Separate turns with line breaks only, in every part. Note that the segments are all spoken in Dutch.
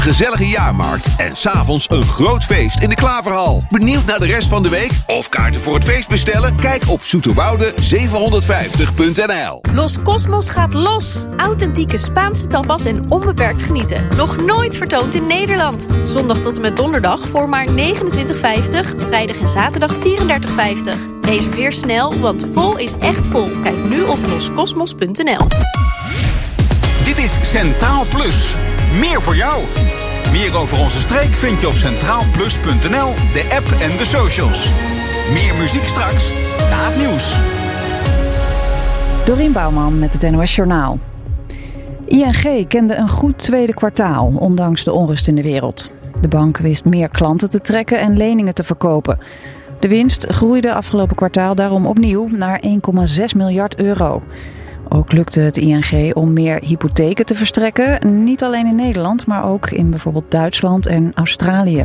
gezellige jaarmarkt en 's avonds een groot feest in de Klaverhal. Benieuwd naar de rest van de week? Of kaarten voor het feest bestellen? Kijk op Zoeterwoude750.nl.
Los Cosmos gaat los. Authentieke Spaanse tapas en onbeperkt genieten. Nog nooit vertoond in Nederland. Zondag tot en met donderdag voor maar €29,50. Vrijdag en zaterdag €34,50. Reserveer snel, want vol is echt vol. Kijk nu op loscosmos.nl.
Dit is Centraal Plus. Meer voor jou. Meer over onze streek vind je op centraalplus.nl, de app en de socials. Meer muziek straks na het nieuws.
Dorien Bouwman met het NOS Journaal. ING kende een goed tweede kwartaal, ondanks de onrust in de wereld. De bank wist meer klanten te trekken en leningen te verkopen. De winst groeide afgelopen kwartaal daarom opnieuw naar €1,6 miljard. Ook lukte het ING om meer hypotheken te verstrekken. Niet alleen in Nederland, maar ook in bijvoorbeeld Duitsland en Australië.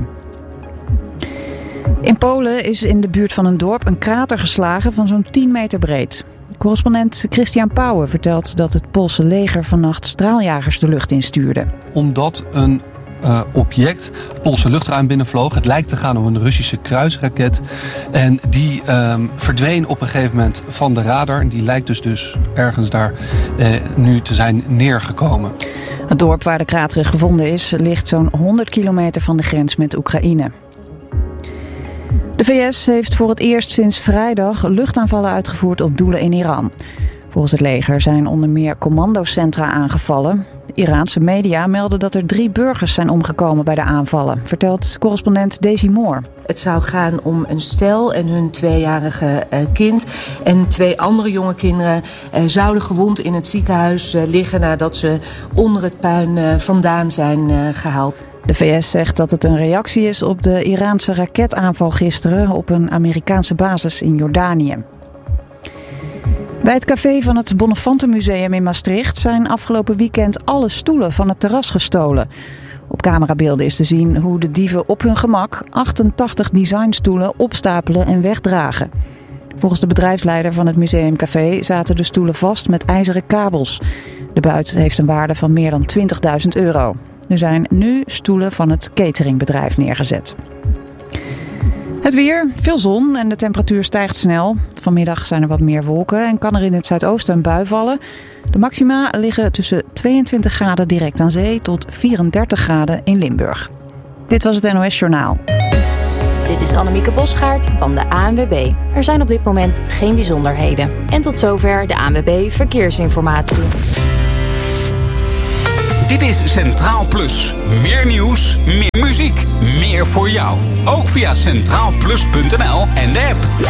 In Polen is in de buurt van een dorp een krater geslagen van zo'n 10 meter breed. Correspondent Christian Pauwen vertelt dat het Poolse leger vannacht straaljagers de lucht instuurde.
Omdat een object het Poolse luchtruim binnenvloog. Het lijkt te gaan om een Russische kruisraket. En die verdween op een gegeven moment van de radar. En die lijkt dus ergens daar nu te zijn neergekomen.
Het dorp waar de krater gevonden is ligt zo'n 100 kilometer van de grens met Oekraïne. De VS heeft voor het eerst sinds vrijdag luchtaanvallen uitgevoerd op doelen in Iran. Volgens het leger zijn onder meer commandocentra aangevallen. Iraanse media melden dat er 3 burgers zijn omgekomen bij de aanvallen, vertelt correspondent Daisy Moore.
Het zou gaan om een stel en hun 2-jarige kind. En 2 andere jonge kinderen zouden gewond in het ziekenhuis liggen nadat ze onder het puin vandaan zijn gehaald.
De VS zegt dat het een reactie is op de Iraanse raketaanval gisteren op een Amerikaanse basis in Jordanië. Bij het café van het Bonnefantenmuseum in Maastricht zijn afgelopen weekend alle stoelen van het terras gestolen. Op camerabeelden is te zien hoe de dieven op hun gemak 88 designstoelen opstapelen en wegdragen. Volgens de bedrijfsleider van het museumcafé zaten de stoelen vast met ijzeren kabels. De buit heeft een waarde van meer dan €20.000. Er zijn nu stoelen van het cateringbedrijf neergezet. Het weer, veel zon en de temperatuur stijgt snel. Vanmiddag zijn er wat meer wolken en kan er in het zuidoosten een bui vallen. De maxima liggen tussen 22 graden direct aan zee tot 34 graden in Limburg. Dit was het NOS Journaal.
Dit is Annemieke Bosgaard van de ANWB. Er zijn op dit moment geen bijzonderheden. En tot zover de ANWB Verkeersinformatie.
Dit is Centraal Plus. Meer nieuws, meer muziek, meer voor jou. Ook via centraalplus.nl en de app.